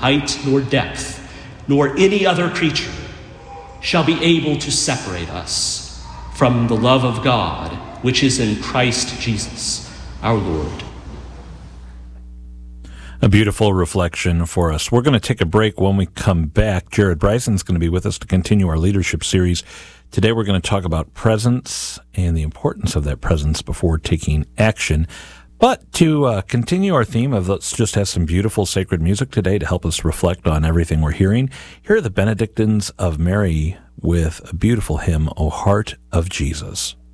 height nor depth, nor any other creature shall be able to separate us from the love of God, which is in Christ Jesus, our Lord. A beautiful reflection for us. We're going to take a break. When we come back, Jared Bryson's going to be with us to continue our leadership series. Today we're going to talk about presence and the importance of that presence before taking action. But to continue our theme of let's just have some beautiful sacred music today to help us reflect on everything we're hearing, here are the Benedictines of Mary with a beautiful hymn, O Heart of Jesus.